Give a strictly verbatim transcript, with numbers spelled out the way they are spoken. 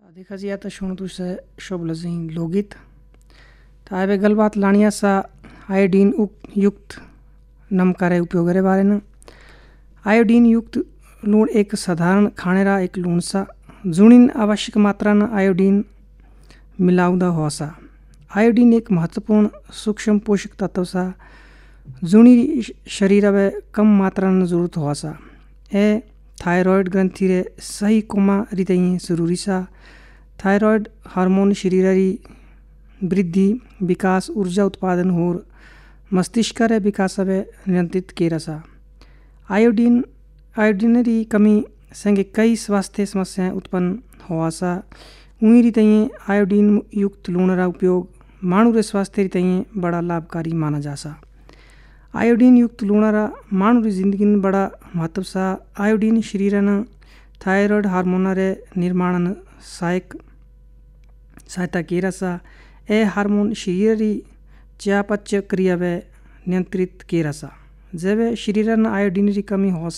देखा जी आता शुण तुस शोभल सिंह लोकगीत तो आए गलबात लानिया सा आयोडीन युक्त नमकारे उपयोग रे बारे में। आयोडीन युक्त लूण एक साधारण खाने रा एक लूण सा जुणीन आवश्यक मात्रा न आयोडीन मिलावदा हुआ सा। आयोडीन एक महत्वपूर्ण सूक्ष्म पोषक तत्व सा जुणी शरीर में कम मात्रा न जरूरत हुआ सा। ए थायराइड ग्रंथि रे सही कोमा रीते जरूरी सा। थायराइड हार्मोन शरीर री वृद्धि विकास ऊर्जा उत्पादन और मस्तिष्क रे विकास में नियंत्रित केरा सा। आयोडीन आयोडीन री कमी संगे कई स्वास्थ्य समस्याएं उत्पन्न हुआ सा। उही रीते आयोडीन युक्त लूण रा उपयोग मानव रे स्वास्थ्य रीते बड़ा लाभकारी माना जा सा। आयोडीन युक्त लूण रा मानव री जिंदगी में बड़ा महत्व सा। आयोडीन शरीर न थायराइड हार्मोन रे निर्माण सहायक सहायता केरा सा। ए हार्मोन शरीर री चयापचय क्रिया वे नियंत्रित केरा सा। जब शरीर न आयोडीन री कमी हो